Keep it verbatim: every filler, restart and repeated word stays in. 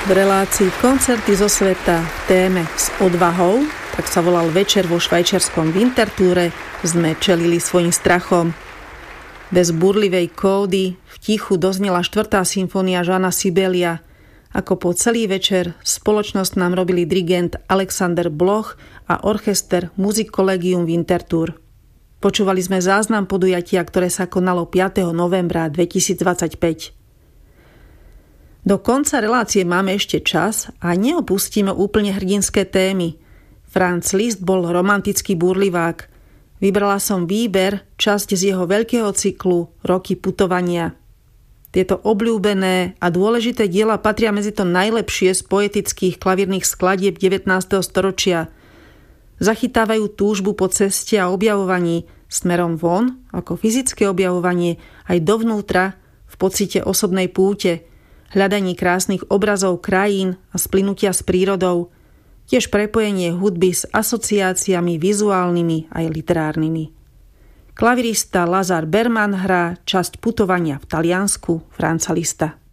V relácii Koncerty zo sveta v téme S odvahou, tak sa volal večer vo švajčiarskom Winterthure, sme čelili svojim strachom. Bez burlivej kódy v tichu doznela štvrtá symfónia Jeana Sibelia. Ako po celý večer spoločnosť nám robili dirigent Alexander Bloch a orchester Music Collegium Winterthur. Počúvali sme záznam podujatia, ktoré sa konalo piateho novembra dvetisícdvadsaťpäť. Do konca relácie máme ešte čas a neopustíme úplne hrdinské témy. Franz Liszt bol romantický búrlivák. Vybrala som výber, časť z jeho veľkého cyklu Roky putovania. Tieto obľúbené a dôležité diela patria medzi to najlepšie z poetických klavírnych skladieb devätnásteho storočia. Zachytávajú túžbu po ceste a objavovaní smerom von, ako fyzické objavovanie, aj dovnútra v pocite osobnej púte, hľadaní krásnych obrazov krajín a splynutia s prírodou, tiež prepojenie hudby s asociáciami vizuálnymi aj literárnymi. Klavirista Lazar Berman hrá časť putovania v Taliansku Franza Liszta.